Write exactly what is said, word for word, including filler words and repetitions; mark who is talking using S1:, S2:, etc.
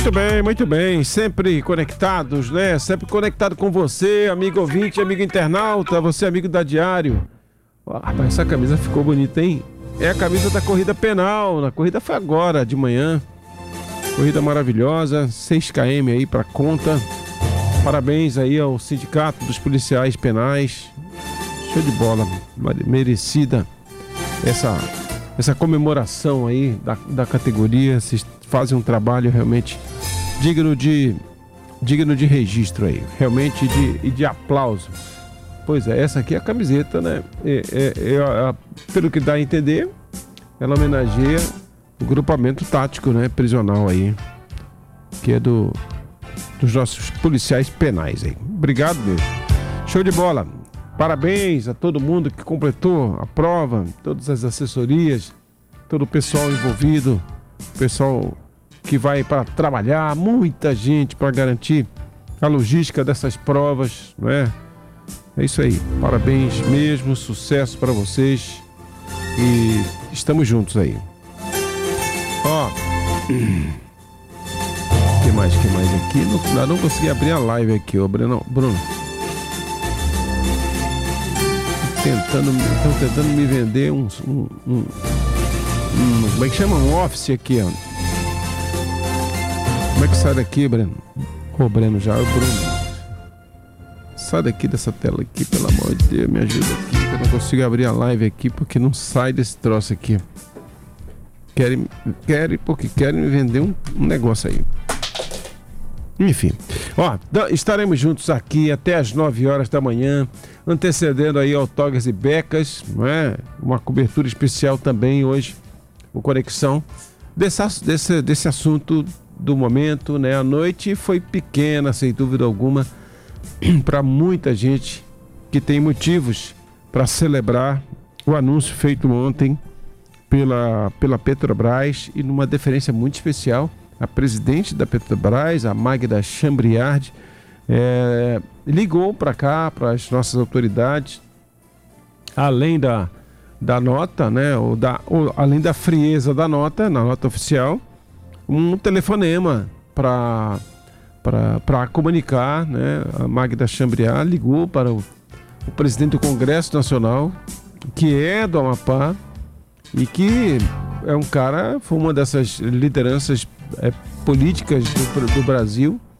S1: Muito bem, muito bem, sempre conectados, né? Sempre conectado com você, amigo ouvinte, amigo internauta, você amigo da Diário. Oh, rapaz, essa camisa ficou bonita, hein? É a camisa da corrida penal, a corrida foi agora, de manhã. Corrida maravilhosa, seis quilômetros aí pra conta. Parabéns aí ao Sindicato dos Policiais Penais. Show de bola, merecida essa, essa comemoração aí da, da categoria. Vocês fazem um trabalho realmente digno de, digno de registro aí, realmente de, e de aplauso. Pois é, essa aqui é a camiseta, né? É, é, é, é, pelo que dá a entender, ela homenageia o grupamento tático, né, prisional aí, que é do, dos nossos policiais penais aí. Obrigado, mesmo. Show de bola. Parabéns a todo mundo que completou a prova, todas as assessorias, todo o pessoal envolvido, o pessoal que vai para trabalhar, muita gente para garantir a logística dessas provas, não é? É isso aí. Parabéns mesmo, sucesso para vocês e estamos juntos aí. Ó, que mais, que mais aqui? Não, não, não consegui abrir a live aqui, ó, Bruno. Bruno. Tentando, estão tentando me vender um, um, um, um, como é que chama? Um office aqui, ó. Como é que sai daqui, Breno? Ô, Breno, já, o Bruno. Sai daqui dessa tela aqui, pelo amor de Deus, me ajuda aqui, que eu não consigo abrir a live aqui porque não sai desse troço aqui. Querem, querem porque querem me vender um, um negócio aí. Enfim, ó, estaremos juntos aqui até as nove horas da manhã, antecedendo aí ao Togas e Becas, não é? Uma cobertura especial também hoje, o Conexão, desse, desse, desse assunto do momento, né? A noite foi pequena, sem dúvida alguma, para muita gente que tem motivos para celebrar o anúncio feito ontem pela, pela Petrobras e numa deferência muito especial. A presidente da Petrobras, a Magda Chambriard, é, ligou para cá, para as nossas autoridades, além da, da nota, né, ou da, ou, além da frieza da nota, na nota oficial, um telefonema para para comunicar, né? A Magda Chambriard ligou para o, o presidente do Congresso Nacional, que é do Amapá, e que é um cara, foi uma dessas lideranças é, políticas do, do Brasil,